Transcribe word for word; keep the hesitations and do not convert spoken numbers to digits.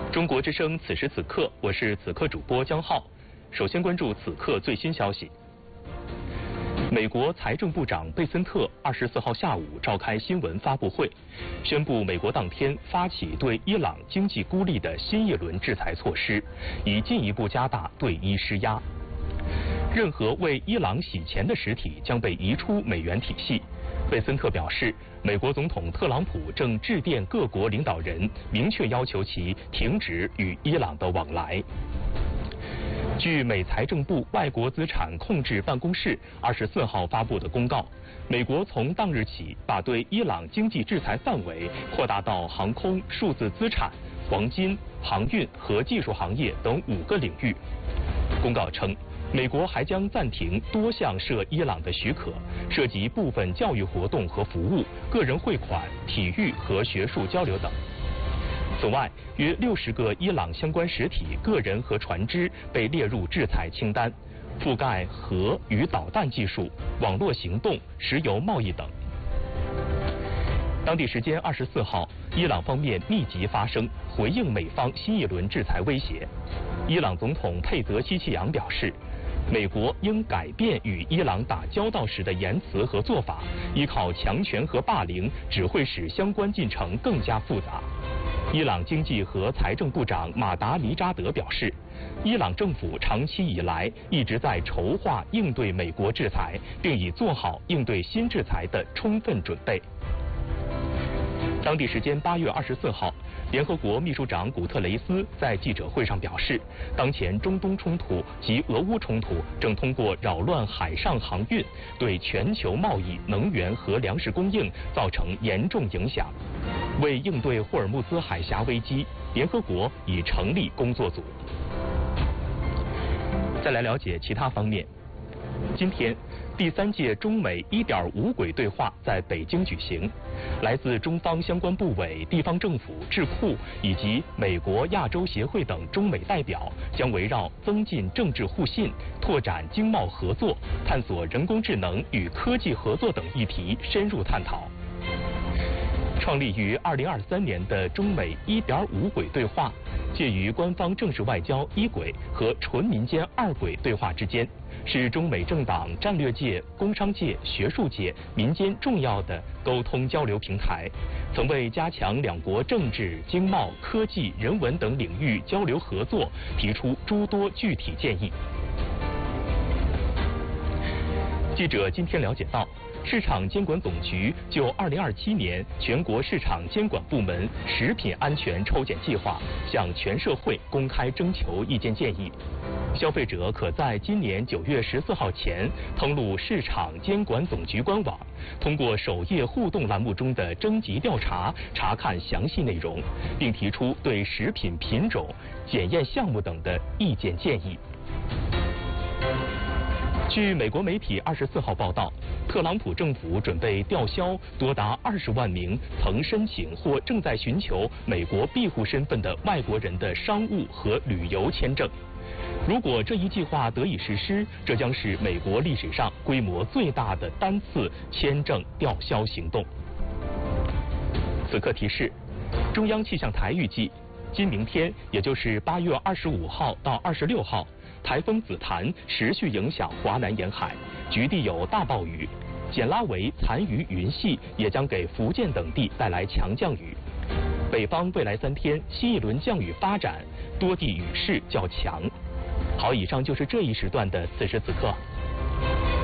中国之声此时此刻，我是此刻主播江浩。首先关注此刻最新消息。美国财政部长贝森特二十四号下午召开新闻发布会，宣布美国当天发起对伊朗经济孤立的新一轮制裁措施，以进一步加大对伊施压。任何为伊朗洗钱的实体将被移出美元体系。贝森特表示，美国总统特朗普正致电各国领导人，明确要求其停止与伊朗的往来。据美财政部外国资产控制办公室二十四号发布的公告，美国从当日起把对伊朗经济制裁范围扩大到航空、数字资产、黄金、航运和技术行业等五个领域。公告称，美国还将暂停多项涉伊朗的许可，涉及部分教育活动和服务、个人汇款、体育和学术交流等。此外，约六十个伊朗相关实体、个人和船只被列入制裁清单，覆盖核与导弹技术、网络行动、石油贸易等。当地时间二十四号，伊朗方面密集发声，回应美方新一轮制裁威胁。伊朗总统佩泽希奇扬表示，美国应改变与伊朗打交道时的言辞和做法，依靠强权和霸凌只会使相关进程更加复杂。伊朗经济和财政部长马达尼扎德表示，伊朗政府长期以来一直在筹划应对美国制裁，并已做好应对新制裁的充分准备。当地时间八月二十四号，联合国秘书长古特雷斯在记者会上表示，当前中东冲突及俄乌冲突正通过扰乱海上航运，对全球贸易、能源和粮食供应造成严重影响。为应对霍尔木兹海峡危机，联合国已成立工作组。再来了解其他方面。今天，第三届中美一点五轨对话在北京举行，来自中方相关部委、地方政府、智库以及美国亚洲协会等中美代表将围绕增进政治互信、拓展经贸合作、探索人工智能与科技合作等议题深入探讨。创立于二零二三年的中美一点五轨对话，介于官方政治外交一轨和纯民间二轨对话之间，是中美政党、战略界、工商界、学术界、民间重要的沟通交流平台，曾为加强两国政治、经贸、科技、人文等领域交流合作提出诸多具体建议。记者今天了解到，市场监管总局就二零二七年全国市场监管部门食品安全抽检计划向全社会公开征求意见建议。消费者可在今年九月十四号前登录市场监管总局官网，通过首页互动栏目中的征集调查查看详细内容，并提出对食品品种、检验项目等的意见建议。据美国媒体二十四号报道，特朗普政府准备吊销多达二十万名曾申请或正在寻求美国庇护身份的外国人的商务和旅游签证。如果这一计划得以实施，这将是美国历史上规模最大的单次签证吊销行动。此刻提示，中央气象台预计，今明天，也就是八月二十五号到二十六号，台风紫檀持续影响华南沿海，局地有大暴雨，简拉为残余云系也将给福建等地带来强降雨。北方未来三天新一轮降雨发展，多地雨势较强。好，以上就是这一时段的此时此刻。